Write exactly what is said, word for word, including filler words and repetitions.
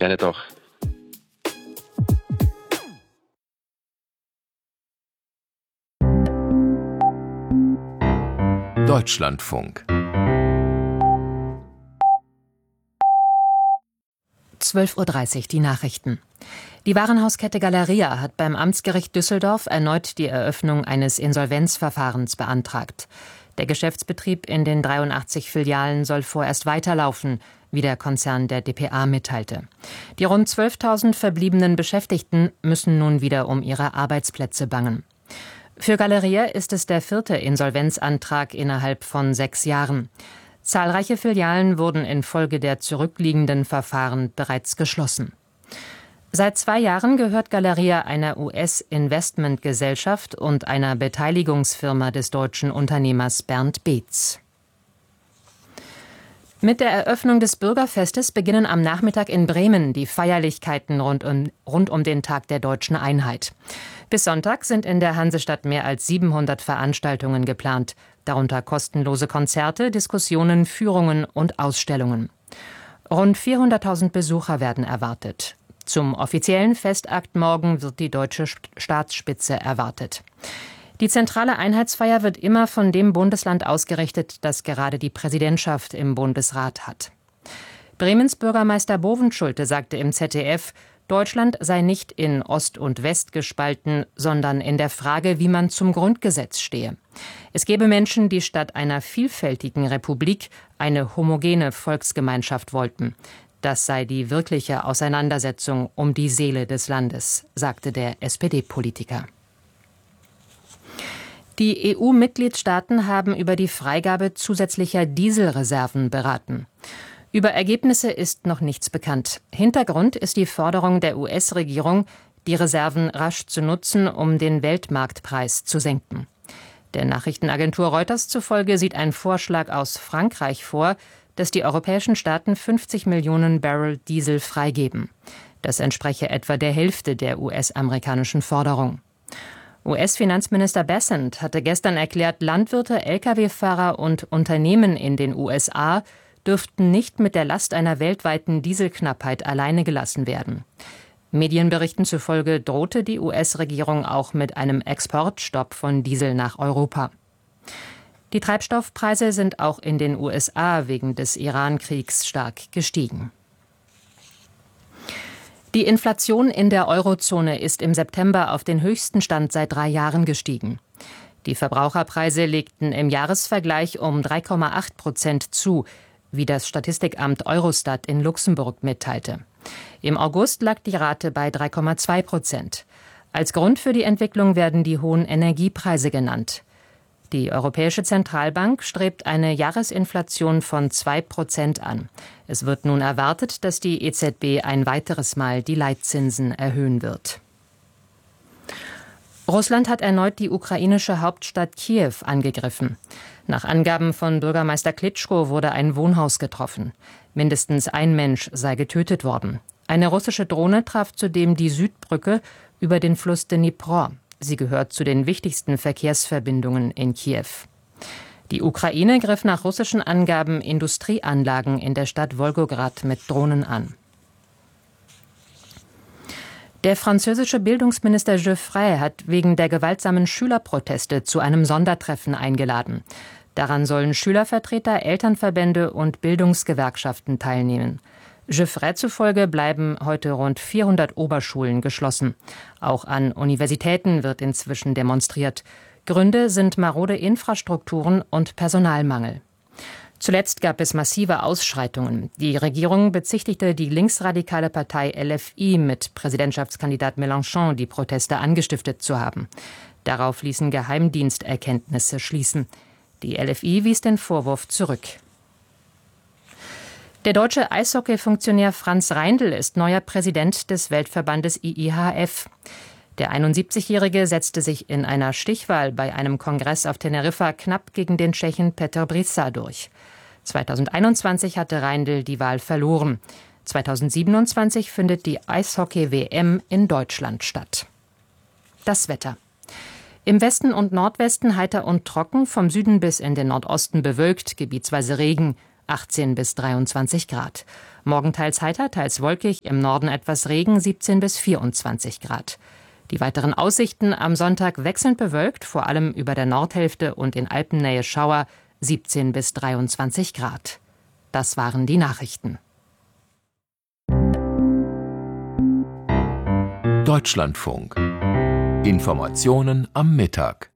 Gerne doch. Deutschlandfunk. zwölf Uhr dreißig, die Nachrichten. Die Warenhauskette Galeria hat beim Amtsgericht Düsseldorf erneut die Eröffnung eines Insolvenzverfahrens beantragt. Der Geschäftsbetrieb in den dreiundachtzig Filialen soll vorerst weiterlaufen, wie der Konzern der D P A mitteilte. Die rund zwölftausend verbliebenen Beschäftigten müssen nun wieder um ihre Arbeitsplätze bangen. Für Galeria ist es der vierte Insolvenzantrag innerhalb von sechs Jahren. Zahlreiche Filialen wurden infolge der zurückliegenden Verfahren bereits geschlossen. Seit zwei Jahren gehört Galeria einer U S-Investmentgesellschaft und einer Beteiligungsfirma des deutschen Unternehmers Bernd Beetz. Mit der Eröffnung des Bürgerfestes beginnen am Nachmittag in Bremen die Feierlichkeiten rund um, rund um den Tag der deutschen Einheit. Bis Sonntag sind in der Hansestadt mehr als siebenhundert Veranstaltungen geplant, darunter kostenlose Konzerte, Diskussionen, Führungen und Ausstellungen. Rund vierhunderttausend Besucher werden erwartet. Zum offiziellen Festakt morgen wird die deutsche Staatsspitze erwartet. Die zentrale Einheitsfeier wird immer von dem Bundesland ausgerichtet, das gerade die Präsidentschaft im Bundesrat hat. Bremens Bürgermeister Bovenschulte sagte im Z D F, Deutschland sei nicht in Ost und West gespalten, sondern in der Frage, wie man zum Grundgesetz stehe. Es gebe Menschen, die statt einer vielfältigen Republik eine homogene Volksgemeinschaft wollten. Das sei die wirkliche Auseinandersetzung um die Seele des Landes, sagte der S P D-Politiker. Die E U-Mitgliedstaaten haben über die Freigabe zusätzlicher Dieselreserven beraten. Über Ergebnisse ist noch nichts bekannt. Hintergrund ist die Forderung der U S-Regierung, die Reserven rasch zu nutzen, um den Weltmarktpreis zu senken. Der Nachrichtenagentur Reuters zufolge sieht ein Vorschlag aus Frankreich vor, dass die europäischen Staaten fünfzig Millionen Barrel Diesel freigeben. Das entspreche etwa der Hälfte der U S-amerikanischen Forderung. U S-Finanzminister Bessent hatte gestern erklärt, Landwirte, L K W-Fahrer und Unternehmen in den U S A dürften nicht mit der Last einer weltweiten Dieselknappheit alleine gelassen werden. Medienberichten zufolge drohte die U S-Regierung auch mit einem Exportstopp von Diesel nach Europa. Die Treibstoffpreise sind auch in den U S A wegen des Iran-Kriegs stark gestiegen. Die Inflation in der Eurozone ist im September auf den höchsten Stand seit drei Jahren gestiegen. Die Verbraucherpreise legten im Jahresvergleich um drei Komma acht Prozent zu, wie das Statistikamt Eurostat in Luxemburg mitteilte. Im August lag die Rate bei drei Komma zwei Prozent. Als Grund für die Entwicklung werden die hohen Energiepreise genannt. Die Europäische Zentralbank strebt eine Jahresinflation von zwei Prozent an. Es wird nun erwartet, dass die E Z B ein weiteres Mal die Leitzinsen erhöhen wird. Russland hat erneut die ukrainische Hauptstadt Kiew angegriffen. Nach Angaben von Bürgermeister Klitschko wurde ein Wohnhaus getroffen. Mindestens ein Mensch sei getötet worden. Eine russische Drohne traf zudem die Südbrücke über den Fluss Dnipro. Sie gehört zu den wichtigsten Verkehrsverbindungen in Kiew. Die Ukraine griff nach russischen Angaben Industrieanlagen in der Stadt Wolgograd mit Drohnen an. Der französische Bildungsminister Geoffrey hat wegen der gewaltsamen Schülerproteste zu einem Sondertreffen eingeladen. Daran sollen Schülervertreter, Elternverbände und Bildungsgewerkschaften teilnehmen. Geoffrey zufolge bleiben heute rund vierhundert Oberschulen geschlossen. Auch an Universitäten wird inzwischen demonstriert. Gründe sind marode Infrastrukturen und Personalmangel. Zuletzt gab es massive Ausschreitungen. Die Regierung bezichtigte die linksradikale Partei L F I mit Präsidentschaftskandidat Mélenchon, die Proteste angestiftet zu haben. Darauf ließen Geheimdiensterkenntnisse schließen. Die L F I wies den Vorwurf zurück. Der deutsche Eishockey-Funktionär Franz Reindl ist neuer Präsident des Weltverbandes I I H F. Der einundsiebzigjährige setzte sich in einer Stichwahl bei einem Kongress auf Teneriffa knapp gegen den Tschechen Petr Břiza durch. zweitausendeinundzwanzig hatte Reindl die Wahl verloren. zweitausendsiebenundzwanzig findet die Eishockey-W M in Deutschland statt. Das Wetter. Im Westen und Nordwesten heiter und trocken, vom Süden bis in den Nordosten bewölkt, gebietsweise Regen. achtzehn bis dreiundzwanzig Grad. Morgen teils heiter, teils wolkig, im Norden etwas Regen, siebzehn bis vierundzwanzig Grad. Die weiteren Aussichten: am Sonntag wechselnd bewölkt, vor allem über der Nordhälfte und in Alpennähe Schauer, siebzehn bis dreiundzwanzig Grad. Das waren die Nachrichten. Deutschlandfunk. Informationen am Mittag.